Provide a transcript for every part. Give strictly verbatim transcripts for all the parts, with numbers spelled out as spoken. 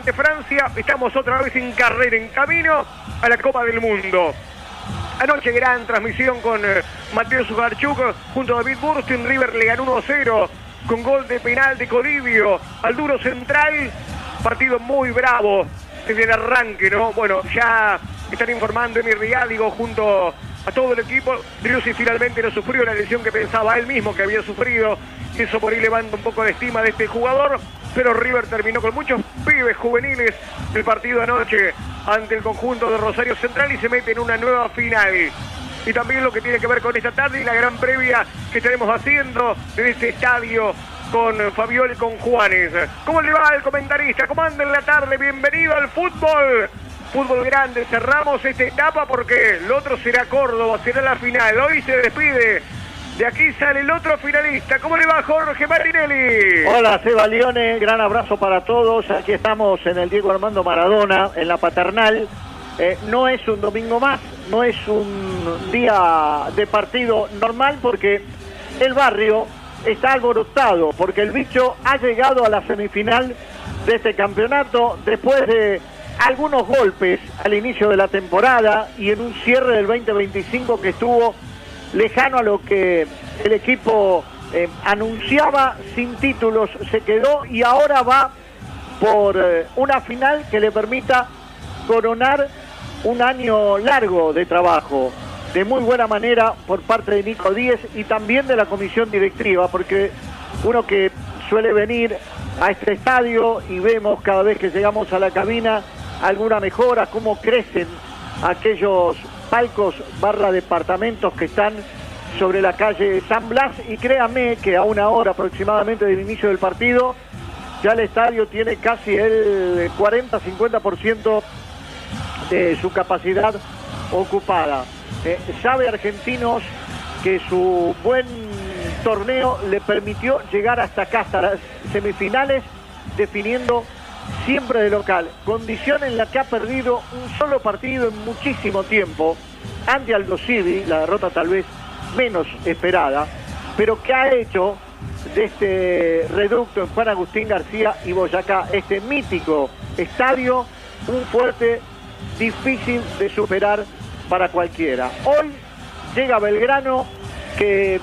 ante Francia. Estamos otra vez en carrera, en camino a la Copa del Mundo. Anoche gran transmisión con eh, Mateo Zugarchuk junto a David Burstin. River le ganó uno a cero con gol de penal de Codivio al duro central. Partido muy bravo desde el arranque, ¿no? Bueno, ya están informando Emi Rigádigo junto a todo el equipo. Driussi finalmente no sufrió la lesión que pensaba él mismo que había sufrido. Eso por ahí levanta un poco de estima de este jugador. Pero River terminó con muchos pibes juveniles el partido anoche ante el conjunto de Rosario Central y se mete en una nueva final. Y también lo que tiene que ver con esta tarde y la gran previa que estaremos haciendo en este estadio con Fabiola y con Juanes. ¿Cómo le va al comentarista? ¿Cómo anda en la tarde? Bienvenido al fútbol. Fútbol grande. Cerramos esta etapa porque el otro será Córdoba, será la final. Hoy se despide. De aquí sale el otro finalista. ¿Cómo le va, Jorge Marinelli? Hola, Seba Lione. Gran abrazo para todos. Aquí estamos en el Diego Armando Maradona, en la Paternal. Eh, no es un domingo más, no es un día de partido normal porque el barrio está alborotado, porque el bicho ha llegado a la semifinal de este campeonato después de algunos golpes al inicio de la temporada y en un cierre del veinte veinticinco que estuvo lejano a lo que el equipo eh, anunciaba. Sin títulos se quedó y ahora va por eh, una final que le permita coronar un año largo de trabajo, de muy buena manera por parte de Nico Díez y también de la comisión directiva, porque uno que suele venir a este estadio y vemos cada vez que llegamos a la cabina alguna mejora, cómo crecen aquellos palcos barra departamentos que están sobre la calle San Blas, y créanme que a una hora aproximadamente del inicio del partido ya el estadio tiene casi el cuarenta a cincuenta por ciento de su capacidad ocupada. Eh, sabe Argentinos que su buen torneo le permitió llegar hasta acá, hasta las semifinales, definiendo siempre de local, condición en la que ha perdido un solo partido en muchísimo tiempo ante Aldo Civi, la derrota tal vez menos esperada, pero que ha hecho de este reducto en Juan Agustín García y Boyacá, este mítico estadio, un fuerte difícil de superar para cualquiera. Hoy llega Belgrano, que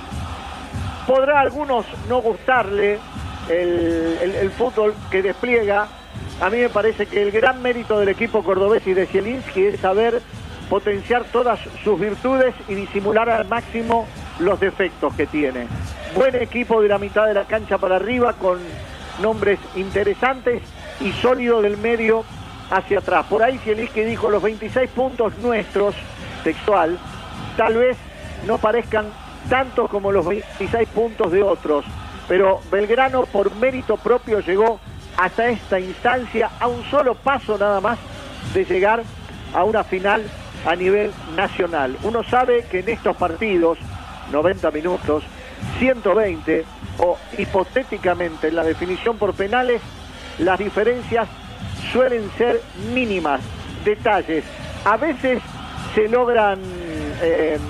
podrá a algunos no gustarle el, el, el fútbol que despliega. A mí me parece que el gran mérito del equipo cordobés y de Zielinski es saber potenciar todas sus virtudes y disimular al máximo los defectos que tiene. Buen equipo de la mitad de la cancha para arriba, con nombres interesantes y sólido del medio hacia atrás. Por ahí Zielinski dijo: los veintiséis puntos nuestros, textual, tal vez no parezcan tantos como los veintiséis puntos de otros, pero Belgrano por mérito propio llegó hasta esta instancia, a un solo paso nada más de llegar a una final a nivel nacional. Uno sabe que en estos partidos, noventa minutos, ciento veinte, o hipotéticamente en la definición por penales, las diferencias suelen ser mínimas. Detalles a veces se logran eh,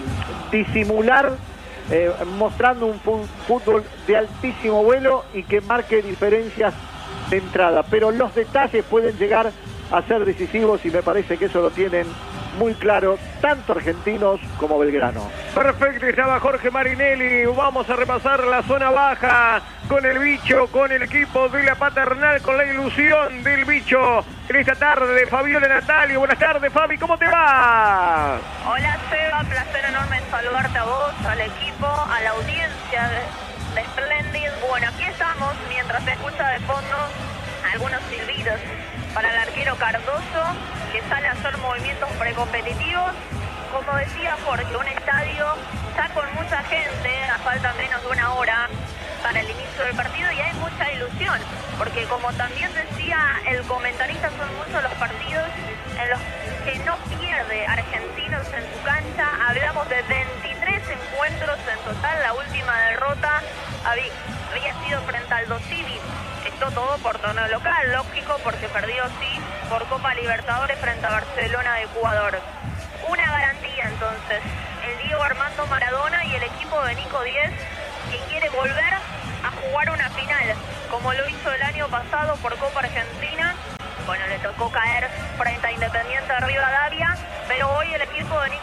disimular eh, mostrando un fútbol de altísimo vuelo y que marque diferencias de entrada, pero los detalles pueden llegar a ser decisivos y me parece que eso lo tienen muy claro tanto argentinos como Belgrano. Perfecto, estaba Jorge Marinelli. Vamos a repasar la zona baja con el bicho, con el equipo de la Paternal, con la ilusión del bicho en esta tarde de Fabiola Natalio. Buenas tardes, Fabi, ¿cómo te va? Hola, Seba, placer enorme en saludarte a vos, al equipo, a la audiencia de, de Splendid. Bueno, aquí estamos mientras se escucha de fondo algunos silbidos para el arquero Cardoso, que sale a hacer movimientos precompetitivos. Como decía Jorge, un estadio ya con mucha gente, a falta menos de una hora para el inicio del partido, y hay mucha ilusión, porque como también decía el comentarista, son muchos los partidos en los que no pierde Argentinos en su cancha. Hablamos de veintitrés encuentros en total. La última derrota había, había sido frente al Aldo Civi. Esto todo por torneo local, lógico, porque perdió sí por Copa Libertadores frente a Barcelona de Ecuador. Una garantía entonces, el Diego Armando Maradona y el equipo de Nico Díez, que quiere volver a jugar una final, como lo hizo el año pasado por Copa Argentina,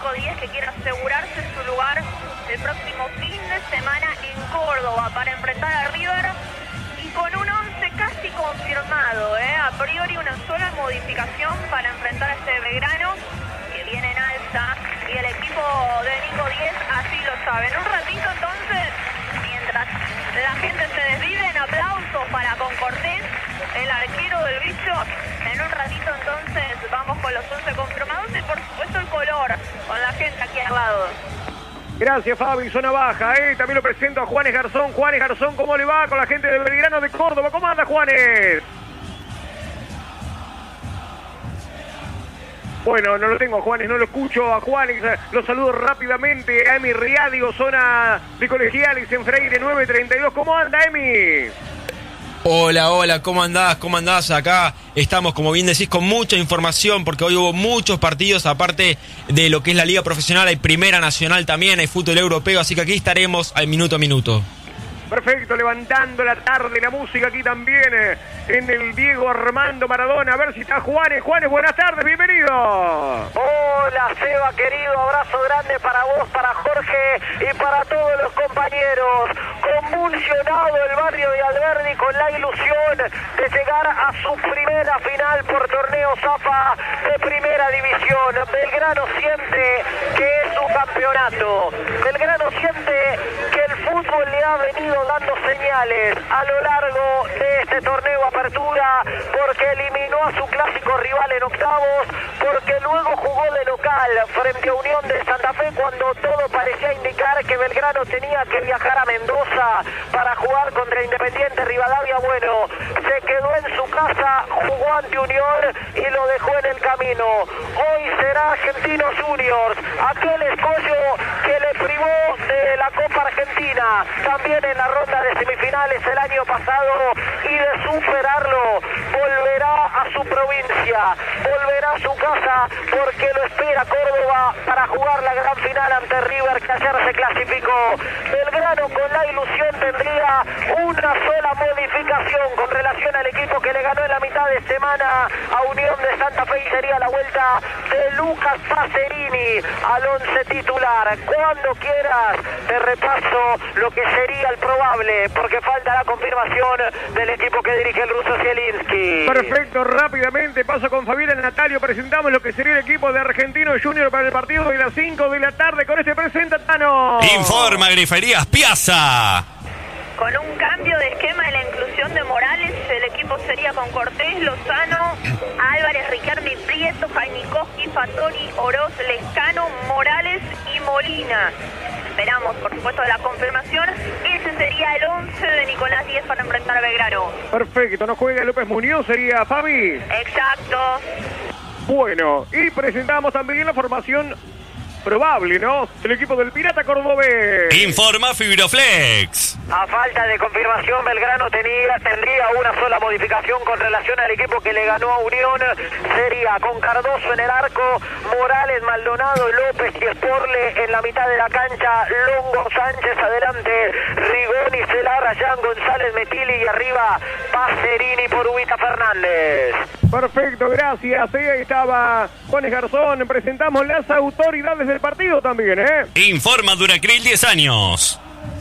Nico Díez, que quiere asegurarse su lugar el próximo fin de semana en Córdoba para enfrentar a River, y con un once casi confirmado, ¿eh? A priori una sola modificación para enfrentar a este Belgrano que viene en alza, y el equipo de Nico Díez así lo sabe. En un ratito entonces, mientras la gente se desvive, en aplausos para con Cortés, el arquero del bicho. En un ratito entonces vamos con los once confirmados y por supuesto el color con la gente aquí al lado. Gracias, Fabi, zona baja, ¿eh? También lo presento a Juanes Garzón. Juanes Garzón, ¿cómo le va con la gente de Belgrano de Córdoba? ¿Cómo anda, Juanes? Bueno, no lo tengo a Juanes, no lo escucho a Juanes. Lo saludo rápidamente a Emi Riadio, zona de Colegiales en Freire nueve treinta y dos. ¿Cómo anda, Emi? Hola, hola, ¿cómo andás? ¿Cómo andás? Acá estamos, como bien decís, con mucha información porque hoy hubo muchos partidos, aparte de lo que es la Liga Profesional, hay Primera Nacional también, hay fútbol europeo, así que aquí estaremos al minuto a minuto. Perfecto, levantando la tarde, la música aquí también eh, en el Diego Armando Maradona. A ver si está Juanes. Juanes, buenas tardes, bienvenido. Hola, Seba, querido, abrazo grande para vos, para Jorge y para todos los compañeros. Convulsionado el barrio de Alberdi con la ilusión de llegar a su primera final por torneo Zapa de Primera División. Belgrano siente que es su campeonato. Belgrano siente que el fútbol le ha venido dando señales a lo largo de este torneo Apertura, porque eliminó a su clásico rival en octavos, porque luego jugó de local frente a Unión de Santa Fe cuando todo parecía indicar que Belgrano tenía que viajar a Mendoza para jugar contra Independiente Rivadavia. Bueno, se quedó en su casa, jugó ante Unión y lo dejó en el camino. Hoy será Argentinos Juniors, aquel escollo que le privó de la Copa Argentina, también en la ronda de semifinales el año pasado, y de superarlo volverá a su provincia, volverá a su casa, porque lo espera Córdoba para jugar la gran final ante River, que ayer se clasificó. Belgrano con la ilusión tendría una sola modificación con relación al equipo que le ganó en la mitad de semana a Unión de Santa Fe, y sería la vuelta de Lucas Pacerini al once titular. Cuando quieras te repaso lo que sería el probable, porque falta la confirmación del equipo que dirige el ruso Zielinski. Perfecto, rápidamente paso con Fabián Natalio, presentamos lo que sería el equipo de Argentinos Juniors para el partido de las cinco de la tarde con este presenta Tano. Informa Griferías Piazza. Con un cambio de esquema y la inclusión de Morales, el equipo sería con Cortés, Lozano, Álvarez, Riquelme, Prieto, Jaimikoski, Fattori, Oroz, Lescano, Morales y Molina. Esperamos, por supuesto, la confirmación. Ese sería el once de Nicolás Díez para enfrentar a Belgrano. Perfecto, no juega López Muñoz, sería Fabi. Exacto. Bueno, y presentamos también la formación probable, ¿no? El equipo del Pirata Cordobés. Informa Fibroflex. A falta de confirmación, Belgrano tenía, tendría una sola modificación con relación al equipo que le ganó a Unión. Sería con Cardoso en el arco, Morales, Maldonado, López y Sporle en la mitad de la cancha, Longo, Sánchez adelante, Rigoni, Celarra, Jan, González, Metili y arriba Pacerini por Ubita Fernández. Perfecto, gracias. Ahí estaba Juanes Garzón. Presentamos las autoridades del partido también, ¿eh? Informa Duracril diez años.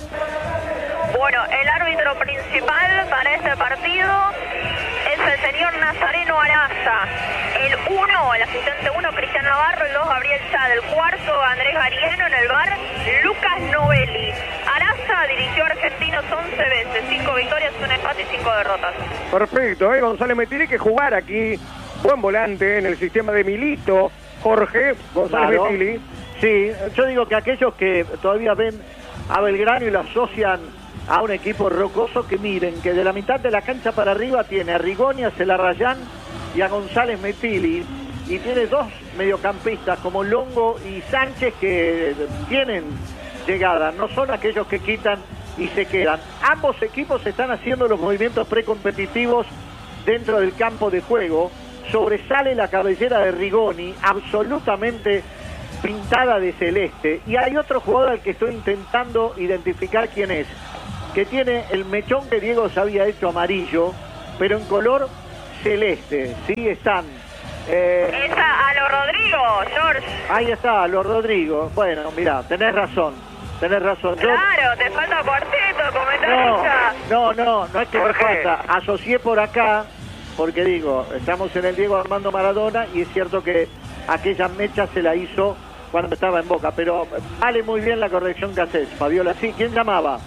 Bueno, el árbitro principal para este partido es el señor Nazareno Araza. El uno, el asistente uno, Cristian Navarro. El dos, Gabriel Chad. El cuarto, Andrés Gariano. En el bar, Lucas Novelli. Araza dirigió a Argentinos once veces. cinco victorias, un empate y cinco derrotas. Perfecto, ¿eh? González me tiene que jugar aquí. Buen volante en el sistema de Milito. Jorge, González Claro. Metili. Sí, yo digo que aquellos que todavía ven a Belgrano y lo asocian a un equipo rocoso, que miren que de la mitad de la cancha para arriba tiene a Rigoni, a Celarrayán y a González Metili, y tiene dos mediocampistas como Longo y Sánchez que tienen llegada, no son aquellos que quitan y se quedan. Ambos equipos están haciendo los movimientos precompetitivos dentro del campo de juego. Sobresale la cabellera de Rigoni, absolutamente pintada de celeste, y hay otro jugador al que estoy intentando identificar quién es, que tiene el mechón que Diego se había hecho amarillo, pero en color celeste. Sí, están Eh, Esa a lo Rodrigo, George. ahí está, los Rodrigo. Bueno, mirá, tenés razón. Tenés razón. Yo- Claro, te falta cuarteto, no, comentarista. no, no, no es que me Jorge. falta. Asocié por acá, porque digo, estamos en el Diego Armando Maradona y es cierto que aquella mecha se la hizo cuando estaba en Boca, pero vale muy bien la corrección que haces, Fabiola. Sí, ¿quién llamaba?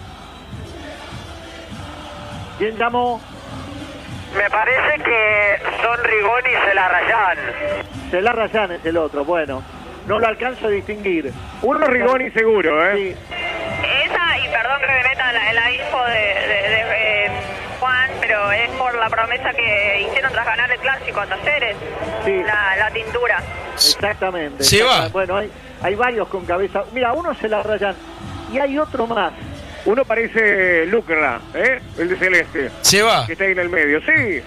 ¿Quién llamó? Me parece que son Rigoni y Celarrayán. Celarra Rayán es el otro, bueno, no lo alcanzo a distinguir. Uno Rigoni seguro, ¿eh? Sí, Esa, y perdón que me meta la, la info de, de- de, eh, Juan, pero es por la promesa que hicieron tras ganar el clásico a Talleres. Sí. La, la tintura. exactamente. Se va. exactamente. Bueno, hay, hay varios con cabeza. Mira, uno se la rayan y hay otro más. Uno parece Lucra, ¿eh? El de Celeste, Se va. que está ahí en el medio. Sí.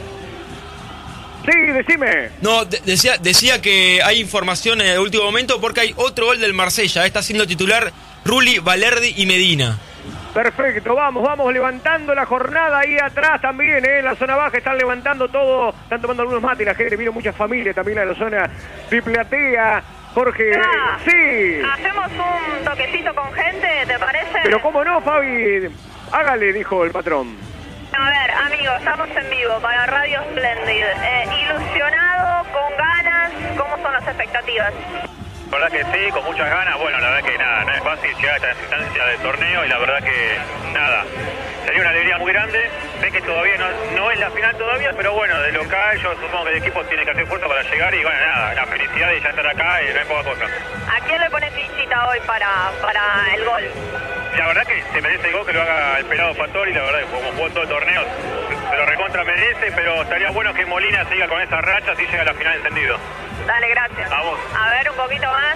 Sí, decime. No, de- decía, decía que hay información en el último momento porque hay otro gol del Marsella. Está siendo titular Rulli, Valerdi y Medina. Perfecto, vamos, vamos levantando la jornada ahí atrás también, ¿eh? En la zona baja están levantando todo, están tomando algunos mates, la gente, vino muchas familias también a la zona de Platea. Jorge, Ah, sí, Hacemos un toquecito con gente, ¿te parece? pero cómo no, Fabi, hágale, dijo el patrón. A ver, amigos, estamos en vivo para Radio Splendid. Eh, ilusionado, con ganas, ¿cómo son las expectativas? La verdad que sí, con muchas ganas. Bueno, la verdad que nada, no es fácil llegar a esta instancia del torneo y la verdad que nada, sería una alegría muy grande. Sé que todavía no, no es la final todavía, pero bueno, de local yo supongo que el equipo tiene que hacer fuerza para llegar y bueno, nada, la felicidad de ya estar acá y no es poca cosa. ¿A quién le pones fichita hoy para, para el gol? La verdad que se merece el gol que lo haga el pelado Fattori, la verdad que como jugó todo el torneo se lo recontra merece, pero estaría bueno que Molina siga con esa racha si llega a la final encendido. Dale, gracias. Vamos. A ver, un poquito más.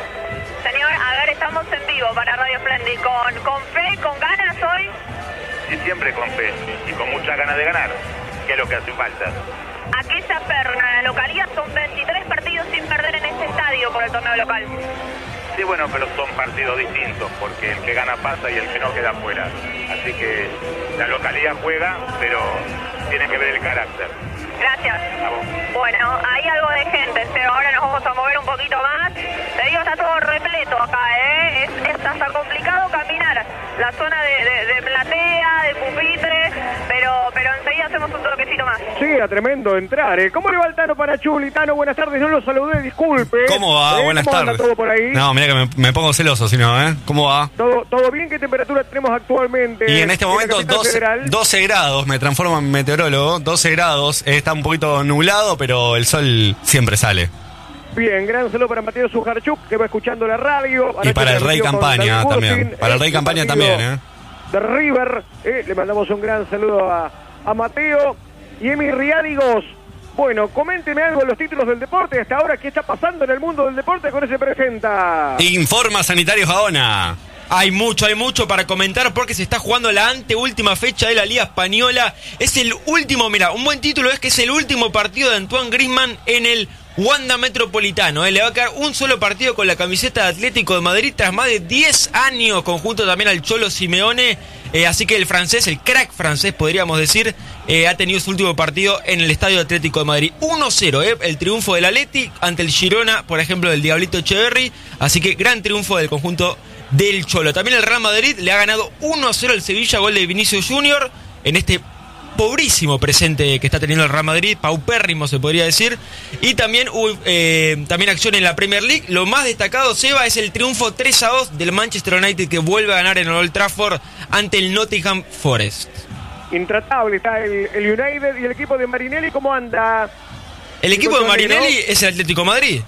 Señor, a ver, estamos en vivo para Radio Splendid. ¿Con, con fe, con ganas hoy? Y siempre con fe y con muchas ganas de ganar, que es lo que hace falta. ¿A qué se aferran a la localidad? Son veintitrés partidos sin perder en este estadio por el torneo local. Sí, bueno, pero son partidos distintos, porque el que gana pasa y el que no queda fuera. Así que la localidad juega, pero tiene que ver el carácter. Gracias. Vamos. Bueno, hay algo de gente, pero ahora nos vamos a mover un poquito más. Te digo, está todo repleto acá, ¿eh? Es, es hasta complicado caminar la zona de, de, de platea, de pupitres, pero, pero enseguida hacemos un toquecito más. Sí, era tremendo entrar, ¿eh? ¿Cómo le va el Tano para Chuli? Tano, buenas tardes, no lo saludé, disculpe. ¿Cómo va? ¿Eh? Buenas ¿Cómo anda tardes. todo por ahí? No, mira que me, me pongo celoso, si no, ¿eh? ¿Cómo va? ¿Todo, ¿Todo bien? ¿Qué temperatura tenemos actualmente? Y en este la momento capital doce, federal? doce grados, me transformo en meteorólogo, doce grados, eh, está un poquito nublado, pero el sol siempre sale. Bien, gran saludo para Mateo Sujarchuk, que va escuchando la radio. Y para el Rey Transmitió con Campaña David también. Bursin, Para el Rey este Campaña partido también, ¿eh? De River, eh, le mandamos un gran saludo a, a Mateo y Emi Riádigos. Bueno, coménteme algo de los títulos del deporte. Hasta ahora, ¿qué está pasando en el mundo del deporte con ese presenta? Informa Sanitario Gaona. Hay mucho, hay mucho para comentar porque se está jugando la anteúltima fecha de la Liga Española. Es el último, mira, un buen título es que es el último partido de Antoine Griezmann en el Wanda Metropolitano. ¿eh? Le va a quedar un solo partido con la camiseta de Atlético de Madrid tras más de diez años, conjunto también al Cholo Simeone. Eh, así que el francés, el crack francés podríamos decir, eh, ha tenido su último partido en el Estadio Atlético de Madrid. uno cero, eh, el triunfo del Atleti ante el Girona, por ejemplo, del Diablito Echeverri. Así que gran triunfo del conjunto del Cholo. También el Real Madrid le ha ganado uno cero al Sevilla, gol de Vinicius Junior en este pobrísimo presente que está teniendo el Real Madrid, paupérrimo se podría decir. Y también hubo eh, también acción en la Premier League. Lo más destacado, Seba, es el triunfo tres a dos del Manchester United, que vuelve a ganar en el Old Trafford ante el Nottingham Forest. Intratable está el, el United y el equipo de Marinelli. ¿Cómo anda? El equipo de Marinelli es el Atlético de Madrid.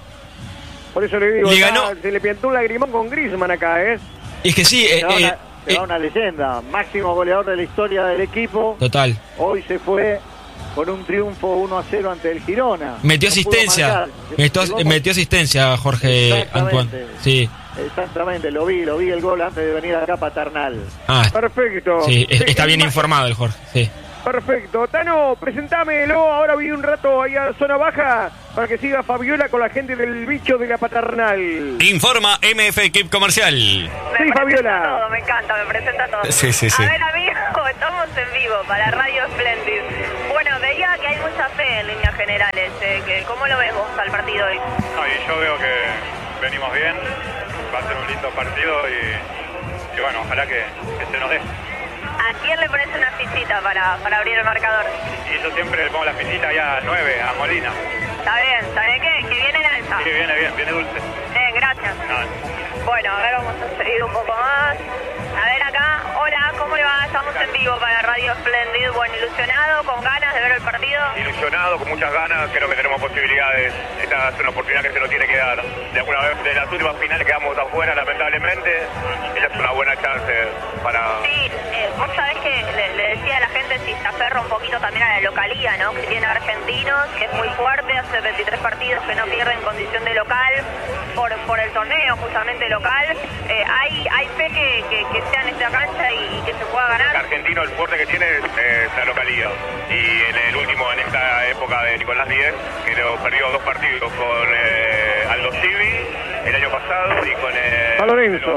Por eso le digo, Le ya ganó- se le pintó un lagrimón con Griezmann acá, ¿eh? Y es que sí, eh, Se va eh, una, se eh, va una leyenda, máximo goleador de la historia del equipo. total. Hoy se fue con un triunfo uno a cero ante el Girona. Metió No pudo asistencia. marcar. Metió, Llegó- metió asistencia Jorge Exactamente. Antoine. Sí. Exactamente, lo vi, lo vi el gol antes de venir acá paternal. Ah, Perfecto. sí, es- está bien Ima- informado el Jorge. Sí. Perfecto. Tano, presentámelo. Ahora vi un rato ahí a la zona baja para que siga Fabiola con la gente del bicho de la paternal. Informa M F Equip Comercial. Me Sí, presenta Fabiola. todo, me encanta, me presenta todo. Sí, sí, sí. A ver, amigos, estamos en vivo para Radio Splendid. Bueno, veía que hay mucha fe en líneas generales. parece? ¿Que, ¿Cómo lo ves vos al partido hoy? No, y yo veo que venimos bien, va a ser un lindo partido y, y bueno, ojalá que, que se nos dé. ¿A quién le pones una fichita para, para abrir el marcador? Y yo siempre le pongo la fichita ya a nueve, a Molina. Está bien, ¿sabe qué? Que viene en alza. Sí, viene bien, viene dulce. Bien, gracias. No. Bueno, a ver, vamos a seguir un poco más. A ver acá, hola, ¿cómo le va? Estamos en vivo para Radio Splendid. Bueno, ilusionado, con ganas de ver el partido. Ilusionado, con muchas ganas, creo que tenemos posibilidades. Esta es una oportunidad que se nos tiene que dar. De alguna vez, de las últimas finales quedamos afuera, lamentablemente. Esta es una buena chance para... Sí, eh, vos sabés que le, le decía a la gente si se aferra un poquito también a la localía, ¿no? Que tiene Argentinos, que es muy fuerte, hace veintitrés partidos que no pierde en condición de local por, por el torneo justamente local. Eh, hay, hay fe que, que, que sea en esta cancha y, y que se pueda ganar. Argentino, el fuerte que tiene es eh, la localidad. Y en el último, en esta época de Nicolás Díez, que lo perdió dos partidos con eh, Aldo Civi el año pasado y con eh, San Lorenzo.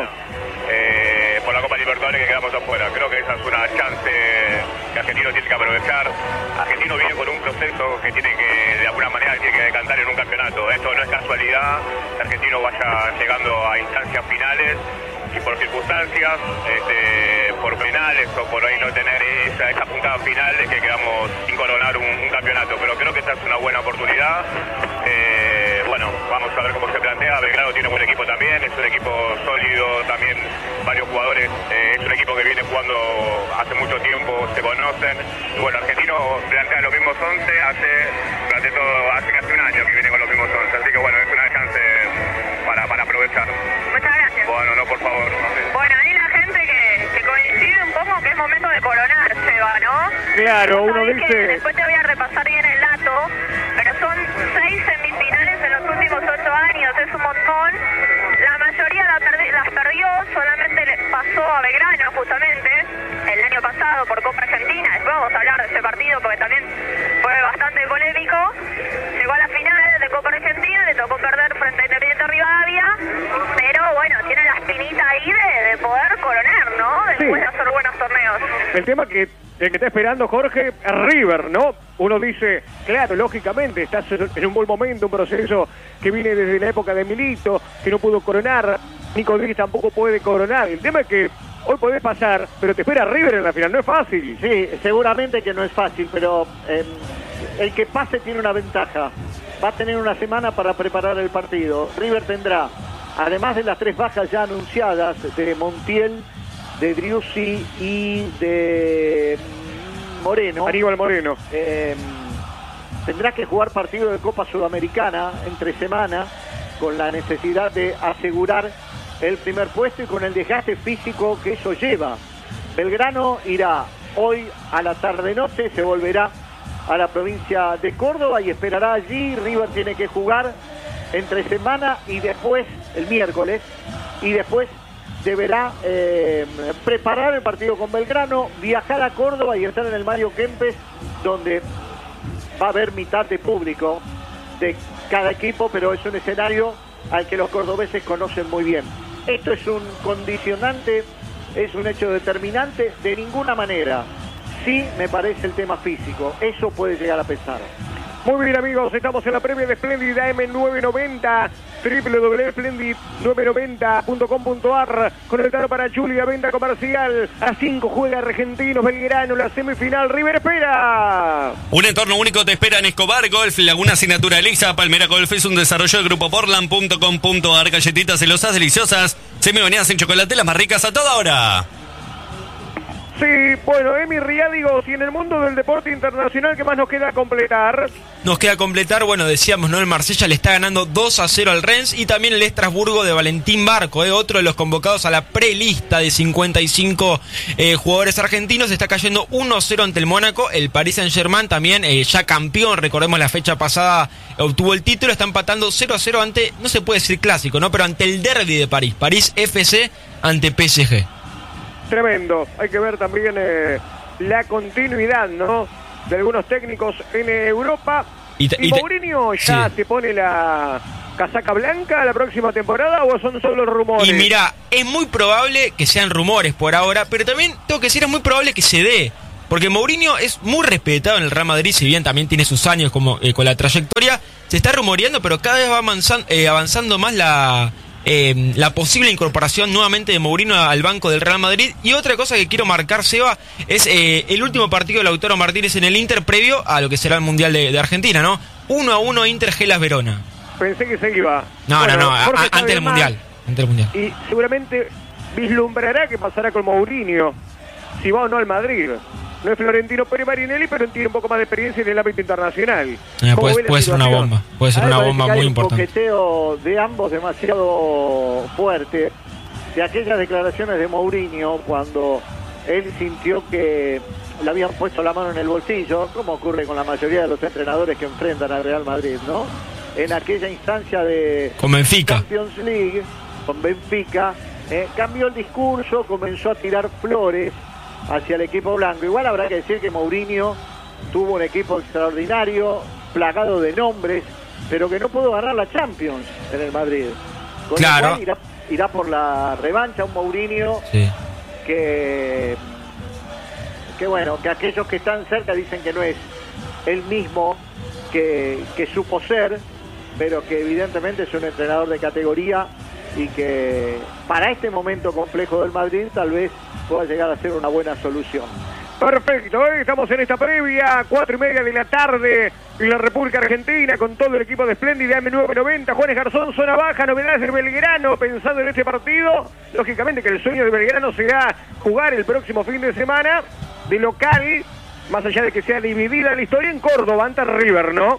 Eh, por la Copa Libertadores que quedamos afuera. Creo que esa es una chance que Argentino tiene que aprovechar. Argentino viene con un proceso que tiene que, de alguna manera, tiene que decantar en un campeonato. Esto no es casualidad, que Argentino vaya llegando a instancias finales y por circunstancias, este, por penales o por ahí no tener esa, esa puntada final es que quedamos sin coronar un, un campeonato. Pero creo que esta es una buena oportunidad. Eh, bueno, vamos a ver cómo se plantea. Belgrano tiene buen equipo también, es un equipo sólido, también varios jugadores, eh, es un equipo que viene jugando hace mucho tiempo, se conocen. Y bueno, Argentino plantea los mismos once hace, durante todo, hace casi un año que viene con los mismos once, así que bueno, es una chance para, para aprovechar. Muchas gracias. Bueno, no, por favor, no sé. Bueno, hay la gente que, que coincide un poco que es momento de coronarse, ¿va, no? Claro, Vos uno sabés dice... que después te voy a repasar bien el dato, pero son seis semifinales en los últimos ocho años, es un montón. La mayoría la perdi- las perdió, solamente le pasó a Belgrano justamente el año pasado por Copa Argentina. Después vamos a hablar de ese partido porque también fue bastante polémico. Llegó a la final de Copa Argentina, le tocó perder frente a Independiente Rivadavia, pero bueno, tiene la espinita ahí de, de poder coronar, ¿no? Después Sí. de hacer buenos torneos. El tema que el que está esperando Jorge es River, ¿no? Uno dice, claro, lógicamente, estás en un buen momento, un proceso que viene desde la época de Milito, que no pudo coronar, Nico Díaz tampoco puede coronar. El tema es que hoy podés pasar, pero te espera River en la final, no es fácil. Sí, seguramente que no es fácil, pero eh, el que pase tiene una ventaja. Va a tener una semana para preparar el partido. River tendrá, además de las tres bajas ya anunciadas, de Montiel, de Driussi y de Moreno. Aníbal Moreno. Eh, tendrá que jugar partido de Copa Sudamericana entre semana, con la necesidad de asegurar el primer puesto y con el desgaste físico que eso lleva. Belgrano irá hoy a la tarde-noche, se volverá a la provincia de Córdoba y esperará allí. River tiene que jugar entre semana y después, el miércoles, y después deberá eh, preparar el partido con Belgrano, viajar a Córdoba y estar en el Mario Kempes, donde va a haber mitad de público de cada equipo, pero es un escenario al que los cordobeses conocen muy bien. Esto es un condicionante, es un hecho determinante, de ninguna manera. Sí me parece el tema físico, eso puede llegar a pesar. Muy bien, amigos, estamos en la previa de Splendid A M nueve noventa, doble u doble u doble u punto splendid nueve noventa punto com punto a r, con el taro para Julia, venta comercial. A cinco juega Argentinos, Belgrano, la semifinal, River espera. Un entorno único te espera en Escobar Golf, Laguna Sin Naturaleza. Palmera Golf es un desarrollo del grupo Portland punto com punto a r. Galletitas celosas deliciosas, semi-bañadas en chocolate, las más ricas a toda hora. Sí, bueno, Emi Riádigo, si en el mundo del deporte internacional, ¿qué más nos queda completar? Nos queda completar, bueno, decíamos, ¿no? El Marsella le está ganando dos a cero al Rennes y también el Estrasburgo de Valentín Barco, ¿eh? Otro de los convocados a la prelista de cincuenta y cinco eh, jugadores argentinos, está cayendo uno a cero ante el Mónaco. El Paris Saint-Germain también, eh, ya campeón, recordemos la fecha pasada, obtuvo el título, está empatando cero a cero ante, no se puede decir clásico, ¿no? Pero ante el derbi de París, París F C ante P S G. Tremendo. Hay que ver también eh, la continuidad, ¿no?, de algunos técnicos en Europa. Y, te, ¿Y, y te, Mourinho ya sí. se pone la casaca blanca la próxima temporada o son solo rumores? Y mira, es muy probable que sean rumores por ahora, pero también tengo que decir, es muy probable que se dé. porque Mourinho es muy respetado en el Real Madrid, si bien también tiene sus años como eh, con la trayectoria, se está rumoreando, pero cada vez va avanzando, eh, avanzando más la... Eh, la posible incorporación nuevamente de Mourinho al banco del Real Madrid. Y otra cosa que quiero marcar, Seba, es eh, el último partido de Lautaro Martínez en el Inter previo a lo que será el Mundial de, de Argentina, ¿no? uno a uno Inter Gelas Verona. Pensé que se iba. No, bueno, no, no, a, a, antes del Mundial. Antes del Mundial. Y seguramente vislumbrará qué pasará con Mourinho, si va o no al Madrid. No es Florentino Pérez Marinelli, pero tiene un poco más de experiencia en el ámbito internacional. Eh, puede puede ser una bomba, puede ser una bomba muy importante. Un coqueteo de ambos demasiado fuerte, de aquellas declaraciones de Mourinho cuando él sintió que le habían puesto la mano en el bolsillo, como ocurre con la mayoría de los entrenadores que enfrentan al Real Madrid, ¿no? En aquella instancia de con Benfica. Champions League, con Benfica, eh, cambió el discurso, comenzó a tirar flores hacia el equipo blanco. Igual habrá que decir que Mourinho tuvo un equipo extraordinario, plagado de nombres, pero que no pudo ganar la Champions en el Madrid. Con claro. Lo cual irá, irá por la revancha un Mourinho sí. que, que bueno, que aquellos que están cerca dicen que no es el mismo que, que supo ser, pero que evidentemente es un entrenador de categoría y que para este momento complejo del Madrid tal vez pueda llegar a ser una buena solución. Perfecto, ¿eh? Estamos en esta previa, cuatro y media de la tarde en la República Argentina, con todo el equipo de Splendid de A M nueve noventa, Juanes Garzón, zona baja, novedades del Belgrano, pensando en este partido, lógicamente que el sueño de Belgrano será jugar el próximo fin de semana, de local, más allá de que sea dividida la historia, en Córdoba, ante River, ¿no?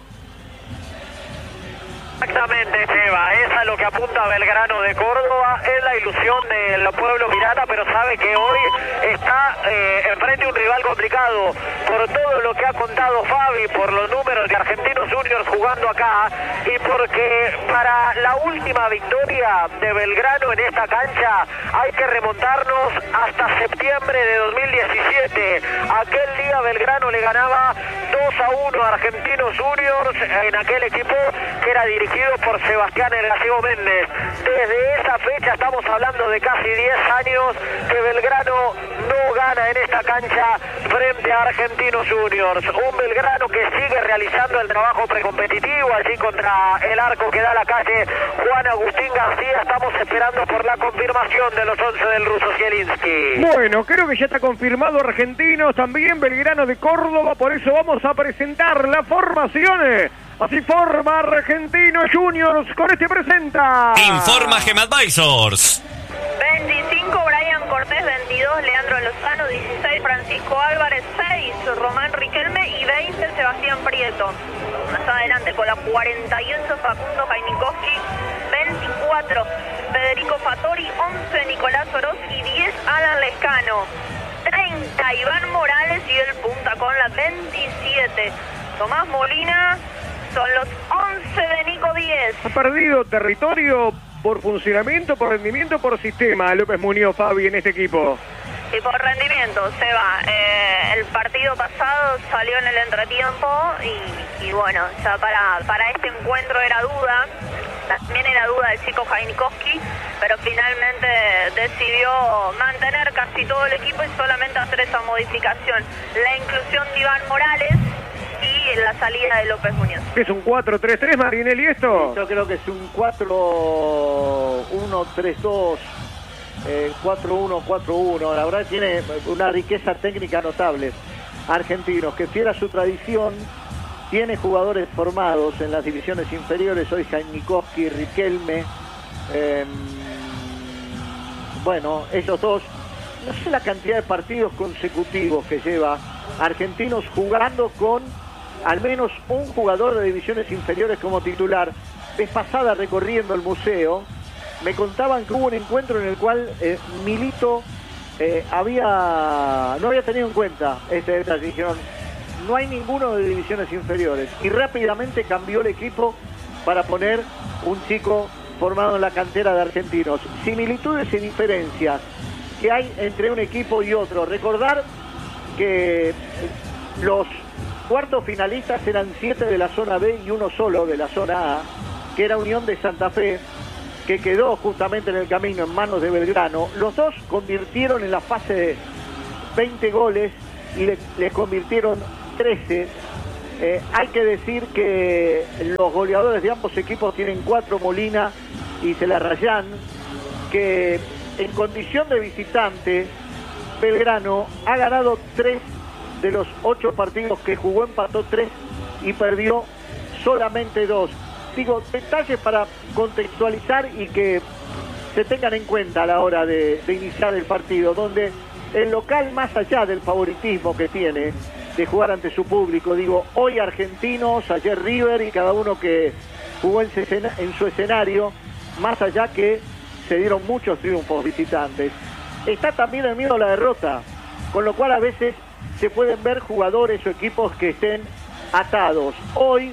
Exactamente, Seba, es a lo que apunta Belgrano de Córdoba, es la ilusión del pueblo pirata, pero sabe que hoy está eh, enfrente de un rival complicado, por todo lo que ha contado Fabi, por los números de Argentinos Juniors jugando acá, y porque para la última victoria de Belgrano en esta cancha hay que remontarnos hasta septiembre de dos mil diecisiete, aquel día Belgrano le ganaba dos a uno a Argentinos Juniors en aquel equipo que era dirigido por Sebastián El Gallego Méndez. Desde esa fecha estamos hablando de casi diez años que Belgrano no gana en esta cancha frente a Argentinos Juniors. Un Belgrano que sigue realizando el trabajo precompetitivo allí contra el arco que da la calle Juan Agustín García. Estamos esperando por la confirmación de los once del ruso Zielinski. Bueno, creo que ya está confirmado Argentinos, también Belgrano de Córdoba, por eso vamos a presentar las formaciones. Así forma Argentinos Juniors, con este presenta. Informa Gem Advisors. veinticinco Brian Cortés, veintidós Leandro Lozano, dieciséis Francisco Álvarez, seis Román Riquelme y veinte Sebastián Prieto. Más adelante con la cuarenta y uno Facundo Jainikowski, veinticuatro Federico Fattori, once Nicolás Oroz y diez Alan Lescano. treinta Iván Morales y el punta con la veintisiete Tomás Molina. Son los once de Nico diez. Ha perdido territorio por funcionamiento, por rendimiento, por sistema López Muñoz, Fabi, en este equipo. Y por rendimiento, Seba. Eh, el partido pasado salió en el entretiempo y, y bueno, ya para, para este encuentro era duda. También era duda el chico Jainikowski, pero finalmente decidió mantener casi todo el equipo y solamente hacer esa modificación. La inclusión de Iván Morales y la salida de López Muñoz. ¿Es un cuatro tres tres, Marinelli, esto? Yo creo que es un cuatro uno tres dos, eh, cuatro uno cuatro uno. La verdad tiene una riqueza técnica notable. Argentinos, que fiel a su tradición, tiene jugadores formados en las divisiones inferiores. Hoy Jainikowski, Riquelme. Eh, bueno, ellos dos. No sé la cantidad de partidos consecutivos que lleva Argentinos jugando con al menos un jugador de divisiones inferiores como titular. Vez pasada, recorriendo el museo, me contaban que hubo un encuentro en el cual eh, Milito eh, había no había tenido en cuenta este detalle. Dijeron, no hay ninguno de divisiones inferiores, y rápidamente cambió el equipo para poner un chico formado en la cantera de Argentinos. Similitudes y diferencias que hay entre un equipo y otro. Recordar que los cuartos finalistas eran siete de la zona B y uno solo de la zona A, que era Unión de Santa Fe, que quedó justamente en el camino en manos de Belgrano. Los dos convirtieron en la fase de veinte goles y le, le convirtieron trece. Eh, hay que decir que los goleadores de ambos equipos tienen cuatro, Molina y Celarrayán, que en condición de visitante, Belgrano ha ganado tres de los ocho partidos que jugó, empató tres y perdió solamente dos. Digo, detalles para contextualizar y que se tengan en cuenta a la hora de, de iniciar el partido, donde el local, más allá del favoritismo que tiene de jugar ante su público, digo, hoy Argentinos, ayer River y cada uno que jugó en su, escena, en su escenario, más allá que se dieron muchos triunfos visitantes. Está también el miedo a la derrota, con lo cual a veces se pueden ver jugadores o equipos que estén atados. Hoy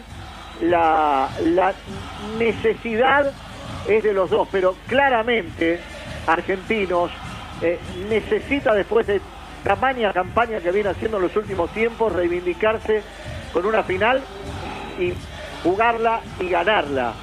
la, la necesidad es de los dos, pero claramente Argentinos eh, necesita, después de tamaña campaña que viene haciendo en los últimos tiempos, reivindicarse con una final y jugarla y ganarla.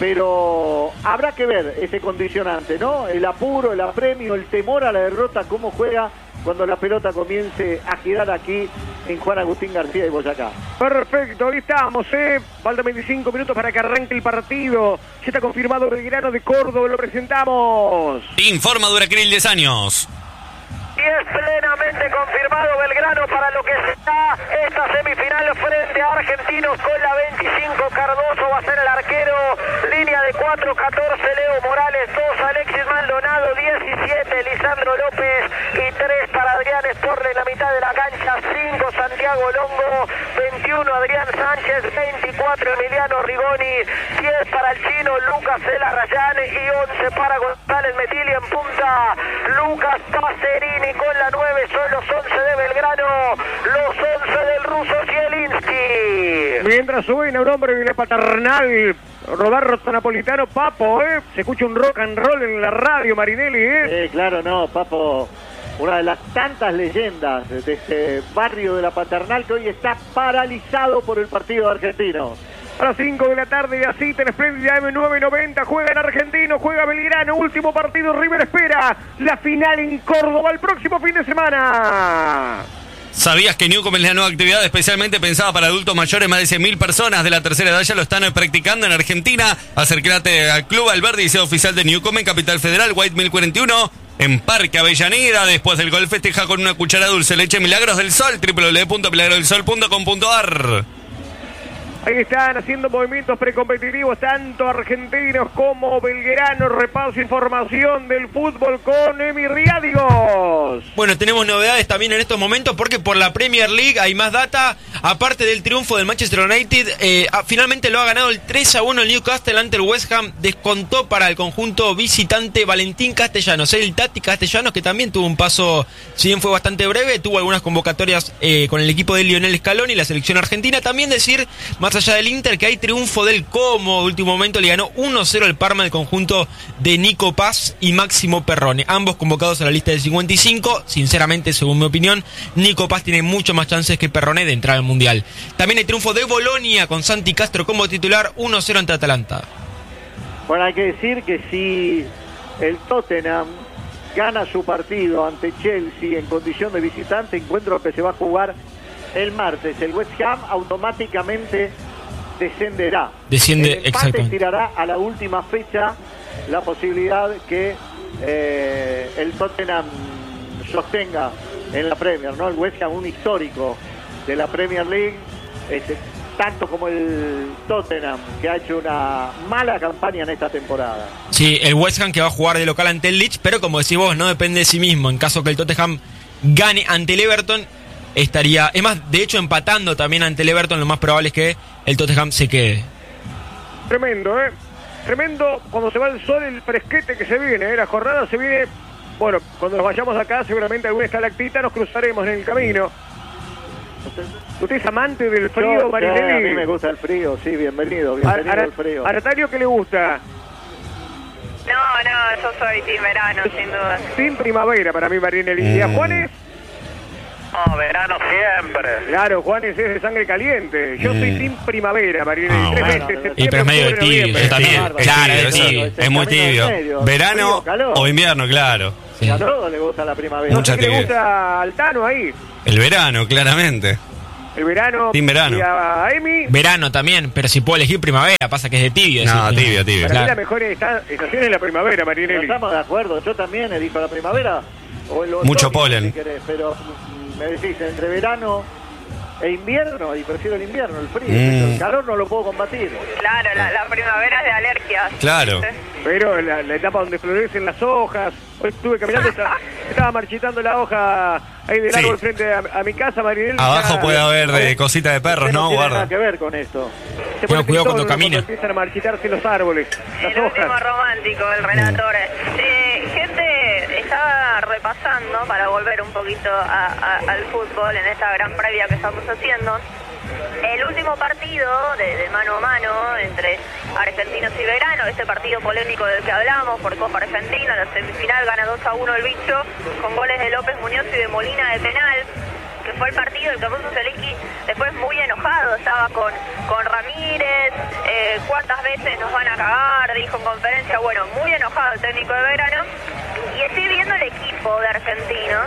Pero habrá que ver ese condicionante, ¿no? El apuro, el apremio, el temor a la derrota, cómo juega cuando la pelota comience a girar aquí en Juan Agustín García y Boyacá. Perfecto, ahí estamos, ¿eh? Faltan veinticinco minutos para que arranque el partido. Ya está confirmado Belgrano de Córdoba, lo presentamos. Informa Duracril, diez años. Y es plenamente confirmado Belgrano para lo que será esta semifinal frente a Argentinos con la veinticinco. Cardoso va a ser el arquero. Línea de cuatro, catorce Leo Morales, dos Alexis Maldonado, diecisiete Lisandro López y tres para Adrián Sporle en la mitad de la cancha, cinco Santiago Longo, veintiuno Adrián Sánchez, veinticuatro Emiliano Rigoni, diez para el chino Lucas Celarrayán y once para González Metilli en punta. Lucas Pacerini con la nueve, son los once de Belgrano, los once del ruso Zielinski. Mientras suena un hombre de la paternal, Roberto Napolitano, Papo, ¿eh? Se escucha un rock and roll en la radio, Marinelli, ¿eh? Eh, claro, no, Papo, una de las tantas leyendas de este barrio de la paternal que hoy está paralizado por el partido argentino. A las cinco de la tarde, así en Espléndida M nueve noventa, juegan Argentinos, juega Belgrano, último partido, River espera la final en Córdoba el próximo fin de semana. ¿Sabías que Newcom es la nueva actividad especialmente pensada para adultos mayores? Más de cien mil personas de la tercera edad ya lo están practicando en Argentina. Acércate al Club Alberdi y sea oficial de Newcom en Capital Federal, White mil cuarenta y uno, en Parque Avellaneda. Después del gol festeja con una cuchara dulce leche Milagros del Sol, doble u doble u doble u punto milagros del sol punto com punto a r. Ahí están haciendo movimientos precompetitivos tanto argentinos como belgranos. Repaso información del fútbol con Emi Riadios. Bueno, tenemos novedades también en estos momentos porque por la Premier League hay más data. Aparte del triunfo del Manchester United, eh, finalmente lo ha ganado el tres a uno el Newcastle ante el West Ham. Descontó para el conjunto visitante Valentín Castellanos, el Tati Castellanos, que también tuvo un paso, si bien fue bastante breve, tuvo algunas convocatorias eh, con el equipo de Lionel Scaloni y la selección argentina. También decir, más allá del Inter, que hay triunfo del Como. Último momento le ganó uno cero el Parma, el conjunto de Nico Paz y Máximo Perrone, ambos convocados a la lista del cincuenta y cinco. Sinceramente, según mi opinión, Nico Paz tiene mucho más chances que Perrone de entrar al Mundial. También hay triunfo de Bolonia con Santi Castro como titular, uno cero ante Atalanta. Bueno, hay que decir que si el Tottenham gana su partido ante Chelsea en condición de visitante, encuentro que se va a jugar el martes, el West Ham automáticamente descenderá. Desciende, el empate exactamente. Tirará a la última fecha la posibilidad que eh, el Tottenham sostenga en la Premier, ¿no? El West Ham, un histórico de la Premier League, este, tanto como el Tottenham, que ha hecho una mala campaña en esta temporada. Sí, el West Ham que va a jugar de local ante el Leeds, pero como decís vos, no depende de sí mismo. En caso que el Tottenham gane ante el Everton, estaría, es más, de hecho empatando también ante el Everton, lo más probable es que el Tottenham se quede. Tremendo, ¿eh? Tremendo cuando se va el sol, el fresquete que se viene, ¿eh? La jornada se viene, bueno, cuando nos vayamos acá seguramente alguna estalactita nos cruzaremos en el camino. ¿Usted es amante del frío, Yo, Marinelli? sí, a mí me gusta el frío, sí, bienvenido, bienvenido Ara- al frío. ¿A Natalia qué le gusta? No, no, yo soy team verano, sin duda. Sin primavera para mí, Marinelli. ¿Y a Juanes? No, verano siempre. Claro, Juanes es de sangre caliente. Yo soy Mm. sin primavera, Marinelli. Ah, Tres bueno. veces, Y septiembre, pero es medio octubre, tibio, noviembre. Yo también, bárbaro. claro, Sí, es eso, tibio, es es muy camino del tibio. medio, Verano frío, calor. o invierno, claro. Sí. A todos les gusta la primavera. Mucha ¿Qué le actividad. gusta al Tano ahí? El verano, claramente. El verano. Team verano. Y a Emi. Verano también, pero si puedo elegir primavera, pasa que es de tibio. No, decir, tibio, tibio. Para Claro. mí la mejor esta- estación es la primavera, Pero Marinelli. estamos de acuerdo, yo también elijo la primavera. O el Mucho otoño, polen. si querés, pero mm, me decís entre verano e invierno, y prefiero el invierno, el frío. Mm. El calor no lo puedo combatir. Claro, la, la primavera es de alergias. Claro. Pero la, la etapa donde florecen las hojas. Hoy estuve caminando, estaba, estaba marchitando la hoja ahí del Sí. árbol frente a, a mi casa, Marinelli. Abajo ya- puede haber de cosita de perros, Usted ¿no? tiene Guarda. nada que ver con esto. Se Tenga pone cuidado cuando tristón camina. empiezan a marchitarse los árboles, las El último hojas. romántico, el relator. Eh, gente, estaba repasando para volver un poquito a- a- al fútbol en esta gran previa que estamos haciendo. El último partido de, de mano a mano entre argentinos y Belgrano, este partido polémico del que hablamos por Copa Argentina, la semifinal gana dos a uno el bicho con goles de López Muñoz y de Molina de penal, que fue el partido el que puso Zelinski después muy enojado, estaba con, con Ramírez, eh, cuántas veces nos van a cagar, dijo en conferencia, bueno, muy enojado el técnico de Belgrano, y estoy viendo el equipo de argentinos,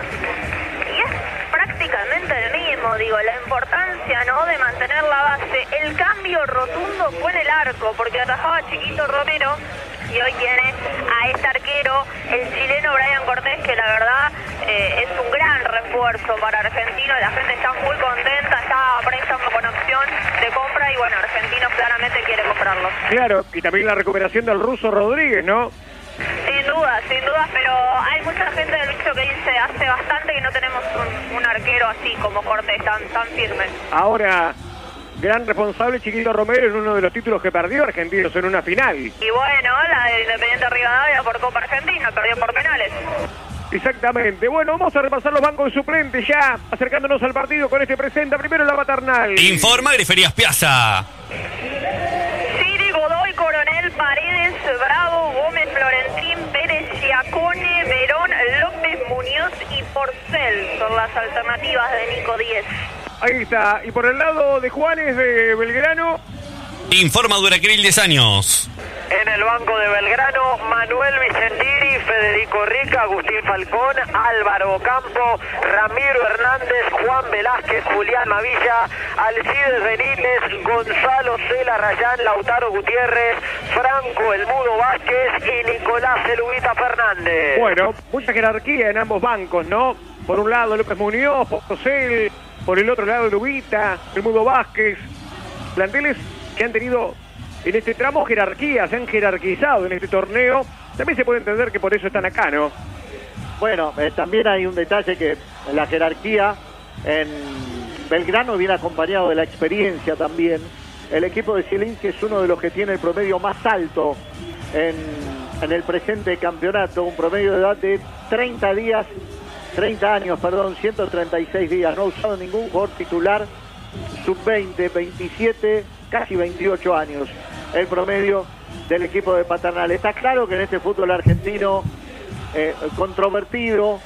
y es prácticamente el mismo, digo, la importancia, ¿no?, de mantener la base. El cambio rotundo fue en el arco, porque atajaba Chiquito Romero, y hoy tiene a este arquero, el chileno Brian Cortés, que la verdad eh, es un gran refuerzo para Argentino. La gente está muy contenta, está a préstamo con opción de compra, y bueno, Argentino claramente quiere comprarlo. Claro, y también la recuperación del ruso Rodríguez, ¿no? Sin duda, sin duda, pero hay mucha gente del bicho que dice hace bastante que no tenemos un, un arquero así como Cortés, tan, tan firme. Ahora, gran responsable Chiquito Romero en uno de los títulos que perdió Argentinos en una final. Y bueno, la de Independiente Rivadavia por Copa Argentina, perdió por penales. Exactamente. Bueno, vamos a repasar los bancos suplentes ya, acercándonos al partido con este presenta. Primero la paternal. Informa Griferías Piazza. Siri, Godoy, Coronel, Paredes, Bravo, Gómez, Florentín, Pérez, Giacone, Verón, López, Muñoz y Porcel son las alternativas de Nico Díez. Ahí está. Y por el lado de Juanes de Belgrano, Informa Duracril diez años. En el banco de Belgrano, Manuel Vicentini, Federico Rica, Agustín Falcón, Álvaro Ocampo, Ramiro Hernández, Juan Velázquez, Julián Mavilla, Alcides Benítez, Gonzalo Cela Rayán, Lautaro Gutiérrez, Franco El Mudo Vázquez y Nicolás Elubita Fernández. bueno, mucha jerarquía en ambos bancos, ¿no? Por un lado López Muñoz, Porcel, por el otro lado Lubita, el Mudo Vázquez. Planteles que han tenido en este tramo jerarquía, se han jerarquizado en este torneo. También se puede entender que por eso están acá, ¿no? Bueno, eh, también hay un detalle que la jerarquía en Belgrano viene acompañado de la experiencia también. El equipo de Zielinski es uno de los que tiene el promedio más alto en, en el presente campeonato, un promedio de edad de treinta días, treinta años, perdón, ciento treinta y seis días. No ha usado ningún jugador titular sub veinte, veintisiete, casi veintiocho años. El promedio del equipo de Paternal. Está claro que en este fútbol argentino eh, controvertido,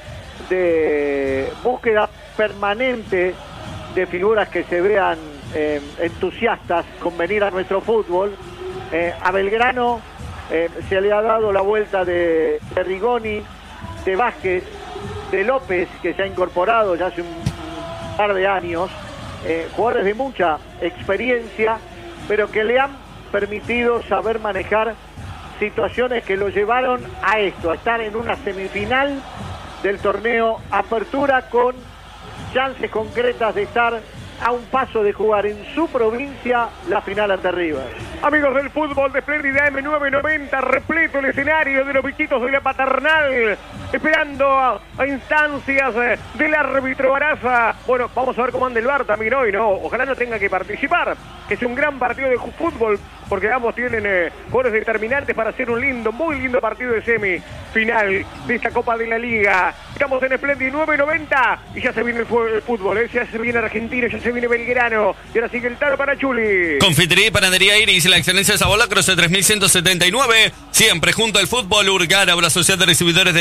de búsqueda permanente de figuras que se vean eh, entusiastas con venir a nuestro fútbol, eh, a Belgrano eh, se le ha dado la vuelta de, de Rigoni, de Vázquez, de López, que se ha incorporado ya hace un par de años, eh, jugadores de mucha experiencia, pero que le han permitido saber manejar situaciones que lo llevaron a esto, a estar en una semifinal del torneo Apertura con chances concretas de estar a un paso de jugar en su provincia la final ante River. Amigos del fútbol de Splendid M nueve noventa, repleto el escenario de los bichitos de la Paternal, esperando a, a instancias eh, del árbitro Baraza. Bueno, vamos a ver cómo anda el V A R también hoy, ¿no? Ojalá no tenga que participar, que es un gran partido de fútbol, porque ambos tienen eh, goles determinantes para hacer un lindo, muy lindo partido de semifinal de esta Copa de la Liga. Estamos en Splendid nueve noventa y ya se viene el, fu- el fútbol, ¿eh? Ya se viene Argentino, ya se viene Belgrano, y ahora sigue el taro para Chuli. Confitería y Panadería Iris, la excelencia de sabor, la Croce tres mil ciento setenta y nueve. Siempre junto al fútbol. Urgar, Obra Social de Recibidores de Granos en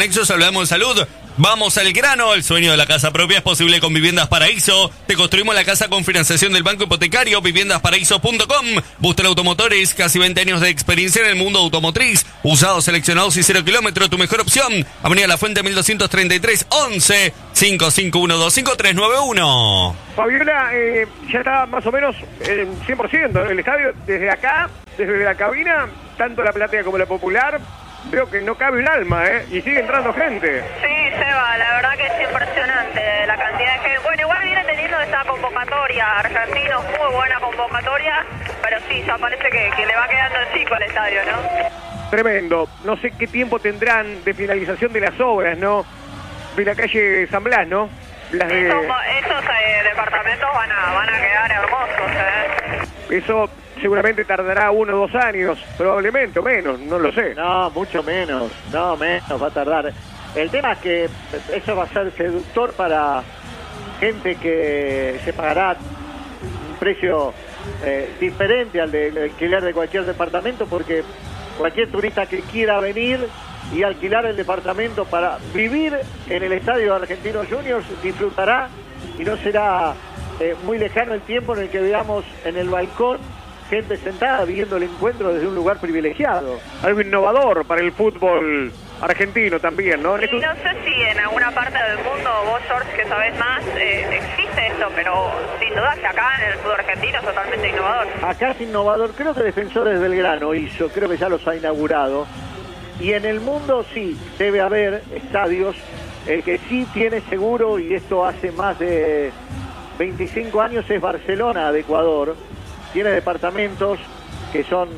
Nexus hablamos de salud. Vamos al grano, el sueño de la casa propia es posible con Viviendas Paraíso. Te construimos la casa con financiación del Banco Hipotecario, viviendas paraíso punto com. Booster Automotores, casi veinte años de experiencia en el mundo automotriz. Usados, seleccionados y cero kilómetros, tu mejor opción. Avenida La Fuente mil doscientos treinta y tres, once, cinco cinco uno dos cinco tres nueve uno. Fabiola, eh, ya está más o menos eh, cien por ciento el estadio. Desde acá, desde la cabina, tanto la Platea como la Popular, veo que no cabe un alma, ¿eh? Y sigue entrando gente. Sí, Seba, la verdad que es impresionante la cantidad de gente. Bueno, igual viene teniendo esta convocatoria argentino, muy buena convocatoria, pero sí, ya parece que, que le va quedando el chico al estadio, ¿no? Tremendo. No sé qué tiempo tendrán de finalización de las obras, ¿no? De la calle San Blas, ¿no? Las de... Esos, esos eh, departamentos van a, van a quedar hermosos, ¿eh? Eso seguramente tardará uno o dos años, probablemente, o menos, no lo sé. No, mucho menos, no, menos va a tardar. El tema es que eso va a ser seductor para gente que se pagará un precio eh, diferente al del alquiler de cualquier departamento, porque cualquier turista que quiera venir y alquilar el departamento para vivir en el estadio de Argentinos Juniors disfrutará, y no será eh, muy lejano el tiempo en el que veamos en el balcón gente sentada viendo el encuentro desde un lugar privilegiado. Algo innovador para el fútbol argentino también, ¿no? Y no sé si en alguna parte del mundo, vos, George, que sabés más, eh, existe esto, pero sin duda que acá en el fútbol argentino es totalmente innovador. Acá es innovador, creo que Defensores Belgrano hizo, creo que ya los ha inaugurado. Y en el mundo sí, debe haber estadios. El que sí tiene seguro, y esto hace más de veinticinco años, es Barcelona de Ecuador. Tiene departamentos que son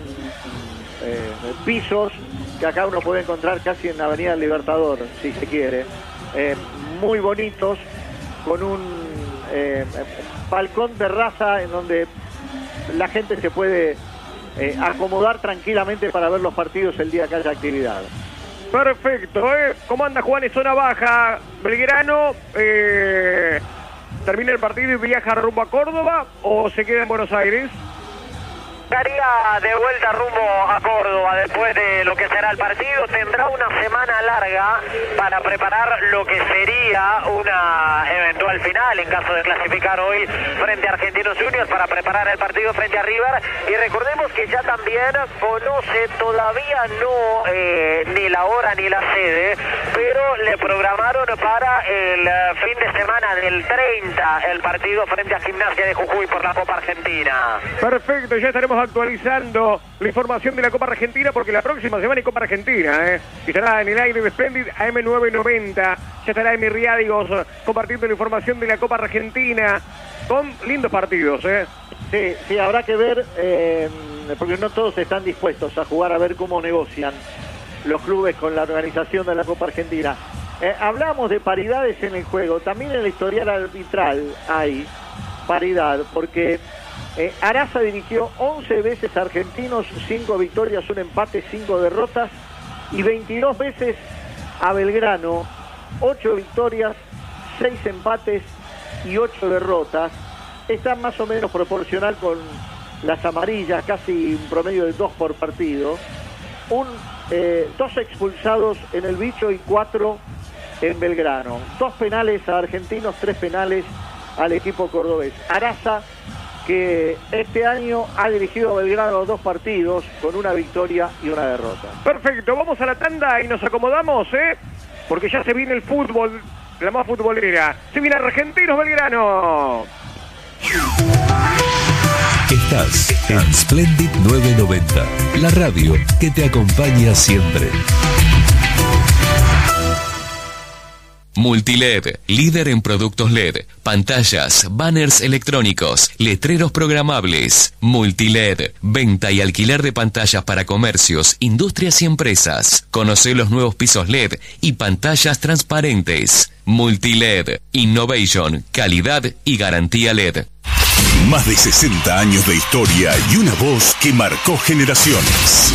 eh, pisos que acá uno puede encontrar casi en la Avenida del Libertador, si se quiere. Eh, muy bonitos, con un eh, balcón terraza en donde la gente se puede eh, acomodar tranquilamente para ver los partidos el día que haya actividad. Perfecto, ¿eh? ¿Cómo anda Juan en zona baja? Belgrano, eh, ¿termina el partido y viaja rumbo a Córdoba o se queda en Buenos Aires? Estaría de vuelta rumbo a Córdoba después de lo que será el partido. Tendrá una semana larga para preparar lo que sería una eventual final en caso de clasificar hoy frente a Argentinos Juniors, para preparar el partido frente a River. Y recordemos que ya también conoce todavía no eh, ni la hora ni la sede, pero le programaron para el fin de semana del treinta el partido frente a Gimnasia de Jujuy por la Copa Argentina. Perfecto, ya estaremos actualizando la información de la Copa Argentina, porque la próxima semana hay Copa Argentina, ¿eh? Y estará en el aire de Splendid A M nueve noventa. Ya estará Emi Riadigos compartiendo la información de la Copa Argentina con lindos partidos, ¿eh? Sí, sí, habrá que ver, eh, porque no todos están dispuestos a jugar, a ver cómo negocian los clubes con la organización de la Copa Argentina. Eh, hablamos de paridades en el juego, también en el historial arbitral hay paridad, porque Eh, Araza dirigió once veces a Argentinos, cinco victorias, un empate, cinco derrotas, y veintidós veces a Belgrano, ocho victorias, seis empates y ocho derrotas. Está más o menos proporcional con las amarillas, casi un promedio de dos por partido. Un, eh, dos expulsados en el Bicho y cuatro en Belgrano. Dos penales a Argentinos, tres penales al equipo cordobés. Araza, que este año ha dirigido a Belgrano dos partidos con una victoria y una derrota. Perfecto, vamos a la tanda y nos acomodamos, ¿eh? Porque ya se viene el fútbol, la más futbolera. Se viene Argentinos Belgrano. Estás en Splendid nueve noventa, la radio que te acompaña siempre. Multiled, líder en productos L E D, pantallas, banners electrónicos, letreros programables. Multiled, venta y alquiler de pantallas para comercios, industrias y empresas. Conoce los nuevos pisos L E D y pantallas transparentes. Multiled, innovation, calidad y garantía L E D. Más de sesenta años de historia y una voz que marcó generaciones.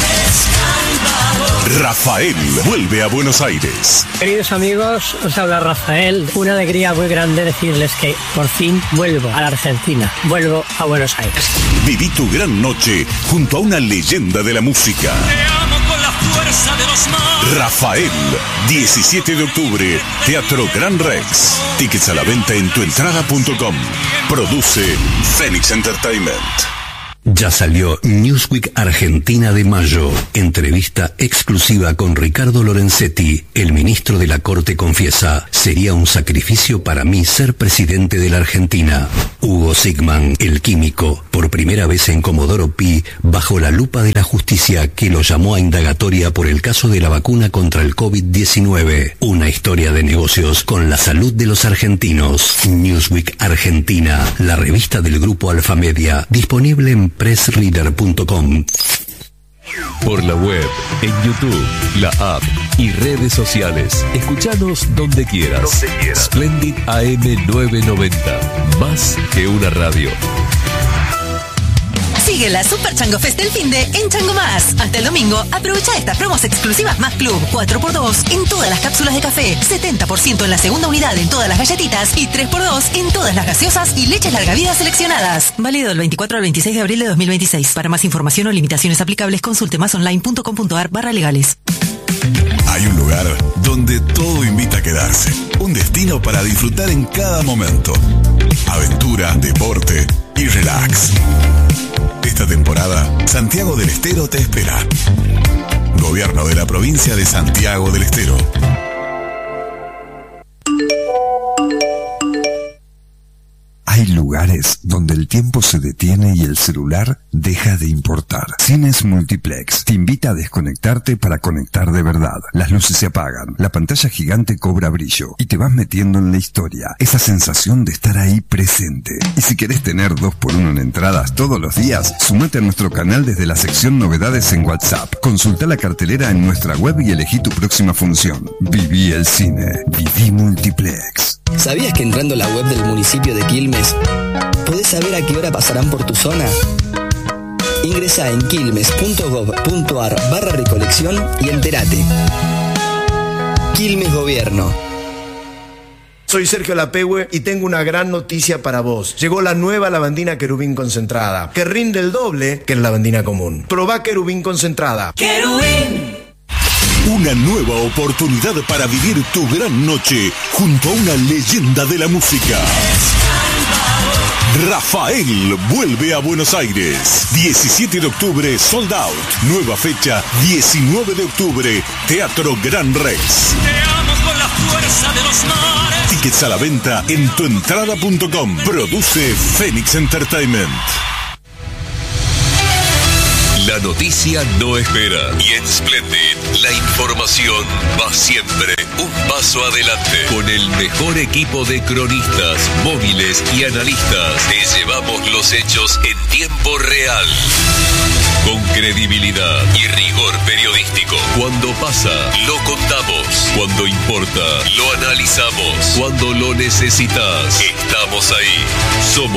Rafael vuelve a Buenos Aires. Queridos amigos, os habla Rafael. Una alegría muy grande decirles que por fin vuelvo a la Argentina. Vuelvo a Buenos Aires. Viví tu gran noche junto a una leyenda de la música. Te amo con la fuerza Rafael, diecisiete de octubre, Teatro Gran Rex. Tickets a la venta en tuentrada punto com. Produce Phoenix Entertainment. Ya salió Newsweek Argentina de mayo. Entrevista exclusiva con Ricardo Lorenzetti. El ministro de la Corte confiesa: sería un sacrificio para mí ser presidente de la Argentina. Hugo Sigman, el químico, por primera vez en Comodoro Pi, bajo la lupa de la justicia, que lo llamó a indagatoria por el caso de la vacuna contra el COVID diecinueve. Una historia de negocios con la salud de los argentinos. Newsweek Argentina, la revista del grupo Alfamedia, disponible en press reader punto com. Por la web, en YouTube, la app y redes sociales. Escuchanos donde quieras. Donde quieras. Splendid A M novecientos noventa. Más que una radio. Sigue la Super Chango Fest del finde en Chango Más. Hasta el domingo, aprovecha estas promos exclusivas Más Club. cuatro por dos en todas las cápsulas de café, setenta por ciento en la segunda unidad en todas las galletitas y tres por dos en todas las gaseosas y leches larga vida seleccionadas. Válido del veinticuatro al veintiséis de abril de dos mil veintiséis. Para más información o limitaciones aplicables, consulte masonline punto com punto ar barra legales. Hay un lugar donde todo invita a quedarse. Un destino para disfrutar en cada momento. Aventura, deporte y relax. Esta temporada, Santiago del Estero te espera. Gobierno de la provincia de Santiago del Estero. Hay lugares donde el tiempo se detiene y el celular deja de importar. Cines Multiplex te invita a desconectarte para conectar de verdad. Las luces se apagan, la pantalla gigante cobra brillo y te vas metiendo en la historia. Esa sensación de estar ahí presente. Y si querés tener dos por uno en entradas todos los días, sumate a nuestro canal desde la sección novedades en WhatsApp. Consulta la cartelera en nuestra web y elegí tu próxima función. Viví el cine. Viví Multiplex. ¿Sabías que entrando a la web del municipio de Quilmes podés saber a qué hora pasarán por tu zona? Ingresá en quilmes punto gob punto ar barra recolección y entérate. Quilmes Gobierno. Soy Sergio Lapehue y tengo una gran noticia para vos. Llegó la nueva lavandina Querubín concentrada, que rinde el doble que la lavandina común. Probá Querubín concentrada. ¡Querubín! Una nueva oportunidad para vivir tu gran noche junto a una leyenda de la música. Rafael vuelve a Buenos Aires. diecisiete de octubre, sold out. Nueva fecha, diecinueve de octubre, Teatro Gran Rex. Te amo con la fuerza de los mares. Tickets a la venta en tuentrada punto com. Produce Phoenix Entertainment. La noticia no espera y en Splendid la información va siempre un paso adelante. Con el mejor equipo de cronistas, móviles y analistas, te llevamos los hechos en tiempo real. Con credibilidad y rigor periodístico. Cuando pasa, lo contamos. Cuando importa, lo analizamos. Cuando lo necesitas, estamos ahí. Somos